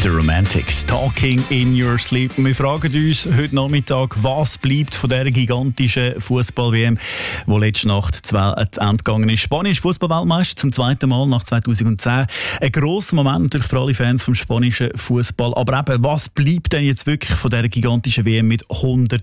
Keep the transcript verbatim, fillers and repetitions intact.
The Romantics, Talking in Your Sleep. Wir fragen uns heute Nachmittag, was bleibt von dieser gigantischen Fußball-W M, die letzte Nacht zu Ende gegangen ist. Spanien ist Fußball-Weltmeister zum zweiten Mal nach zweitausendzehn. Ein grosser Moment natürlich für alle Fans vom spanischen Fußball. Aber eben, was bleibt denn jetzt wirklich von dieser gigantischen W M mit